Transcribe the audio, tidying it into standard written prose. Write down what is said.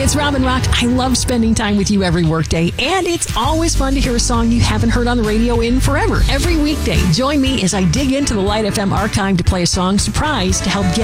it's Robin Rock. I love spending time with you every workday, and it's always fun to hear a song you haven't heard on the radio in forever. Every weekday, join me as I dig into the Light FM archive to play a song surprise to help get